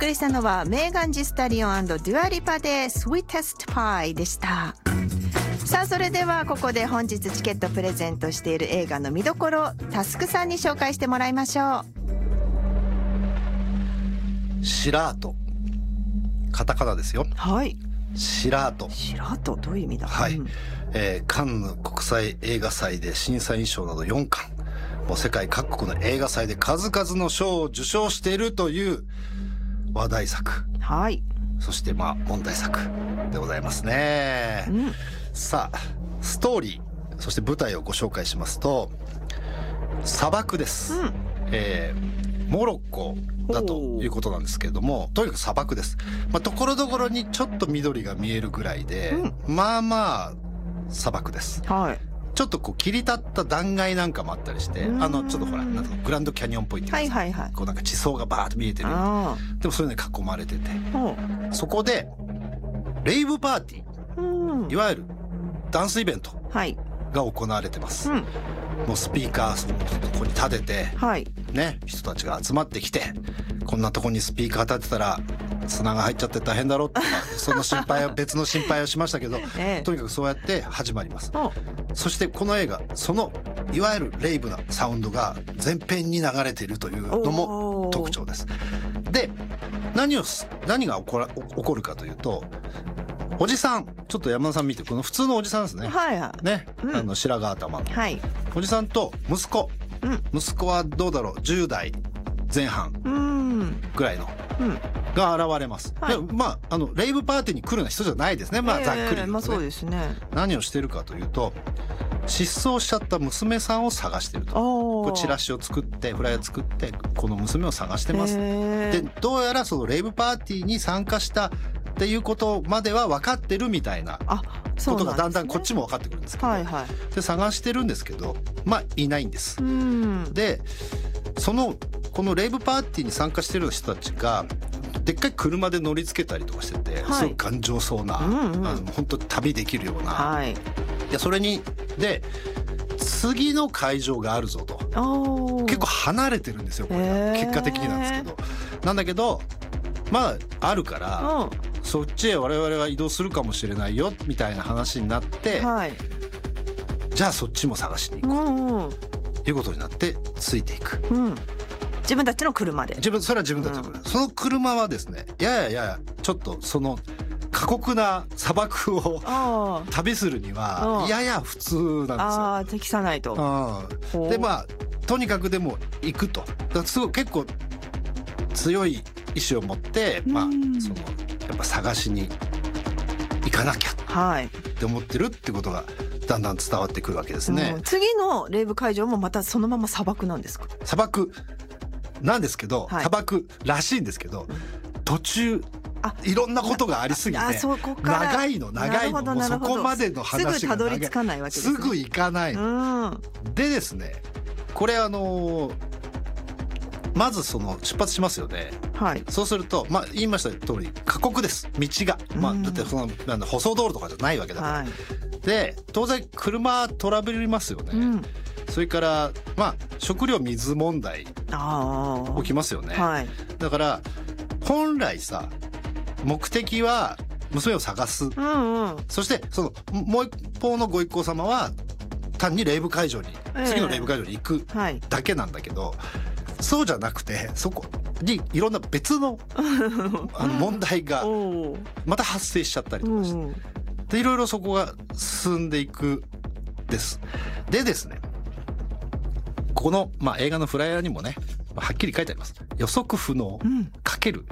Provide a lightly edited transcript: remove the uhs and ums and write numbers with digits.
送りしたのはメーガン・ジスタリオン&デュアリパで Sweetest Pie でした。さあそれではここで本日チケットプレゼントしている映画の見どころ、タスクさんに紹介してもらいましょう。シラート、カタカナですよ。 はい。 シラート。 シラートどういう意味だ。 はい。カンヌ国際映画祭で審査員賞など4冠、もう世界各国の映画祭で数々の賞を受賞しているという話題作。 はい。 そして問題作でございますね。さあストーリー、そして舞台をご紹介しますと、砂漠です。モロッコだということなんですけれども、とにかく砂漠です。ところどころにちょっと緑が見えるぐらいで、砂漠です。 はい。 ちょっと切り立った断崖なんかもあったりして、ちょっとほらなんかグランドキャニオンっぽいっていうか、なんか地層がバーッと見えてる。でもそういうのに囲まれてて、そこでレイブパーティー、いわゆるダンスイベントが行われてます。もうスピーカーここに立てて、ね、人たちが集まってきて、こんなとこにスピーカー立てたら砂が入っちゃって大変だろうとか、その心配は別の心配をしましたけど、とにかくそうやって始まります。そしてこの映画、そのいわゆるレイブなサウンドが前編に流れているというのも特徴です。で、何が起こるかというと、おじさん、ちょっと山田さん見て、この普通のおじさんですね。ね、白髪頭の、おじさんと息子、息子はどうだろう、10代前半ぐらいのが現れます。でレイブパーティーに来るような人じゃないですね。ざっくり言うとね。 そうですね。 何をしてるかというと、失踪しちゃった娘さんを探してると。これチラシを作って、フライヤー作って、この娘を探してます。で、どうやらそのレイブパーティーに参加したっていうことまでは分かってるみたいなことがだんだんこっちも分かってくるんですけど、で探してるんですけど、いないんです。で、このレイブパーティーに参加してる人たちがでっかい車で乗り付けたりとかしてて、すごく頑丈そうな、本当旅できるような、それにで次の会場があるぞと、結構離れてるんですよ、これが結果的になんですけど、なんだけどあるから、そっちへ我々は移動するかもしれないよみたいな話になって、じゃあそっちも探しに行こうということになってついていく。 自分たちの車で。 それは自分たちの車。その車はですね、ややちょっとその過酷な砂漠を旅するにはやや普通なんですよ。 適さないと。 でとにかくでも行くと。すごい結構強い意志を持って、やっぱ探しに行かなきゃって思ってるってことがだんだん伝わってくるわけですね。 次のレイブ会場もまたそのまま砂漠なんですか？ 砂漠なんですけど、砂漠らしいんですけど、途中いろんなことがありすぎて、長いのもうそこまでの話がすぐたどり着かないわけですね。 すぐ行かないの。でですね、これまず出発しますよね。そうすると言いました通り過酷です、道が。だってその舗装道路とかじゃないわけだから。で、当然車トラブりますよね。それから食料水問題起きますよね。だから本来さ、目的は娘を探す、そしてもう一方のご一行様は単にレイブ会場に、次のレイブ会場に行くだけなんだけど、そうじゃなくて、そこにいろんな別の問題がまた発生しちゃったりとかして、でいろいろそこが進んでいくです。でですね、この映画のフライヤーにもね、はっきり書いてあります。予測不能×